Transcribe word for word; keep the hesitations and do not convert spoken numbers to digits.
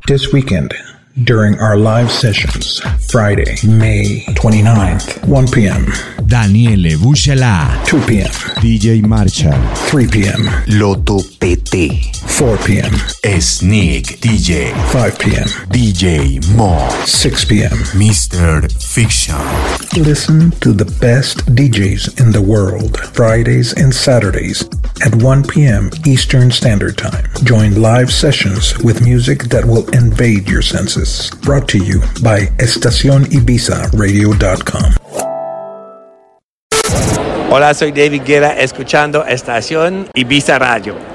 This weekend, during our live sessions, Friday, May twenty-ninth, one p.m. Daniele Buscella, two p.m. D J Marshall, three p.m. Loto P T, four p.m. Sneak D J, five p.m. D J Mo, six p.m. Mister Fiction. Listen to the best D Js in the world, Fridays and Saturdays at one p.m. Eastern Standard Time. Join live sessions with music that will invade your senses. Brought to you by estacion ibiza radio dot com. Hola, soy David Guerra, escuchando Estación Ibiza Radio.